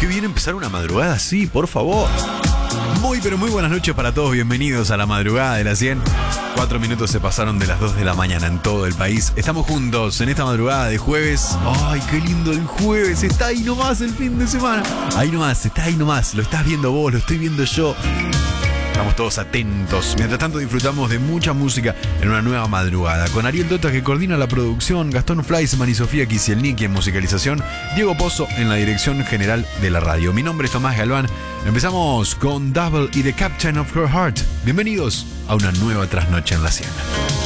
Qué bien empezar una madrugada así, por favor. Muy pero muy buenas noches para todos, bienvenidos a la madrugada de la 100. 4 minutos se pasaron de las 2 de la mañana en todo el país. Estamos juntos en esta madrugada de jueves. ¡Ay, qué lindo el jueves! Está ahí nomás el fin de semana. Ahí nomás, está ahí nomás. Lo estás viendo vos, lo estoy viendo yo. Estamos todos atentos. Mientras tanto disfrutamos de mucha música en una nueva madrugada. Con Ariel Dota que coordina la producción, Gastón Fleisman y Sofía Kisielniki en musicalización, Diego Pozo en la dirección general de la radio. Mi nombre es Tomás Galván. Empezamos con Double y The Captain of Her Heart. Bienvenidos a una nueva trasnoche en la 100.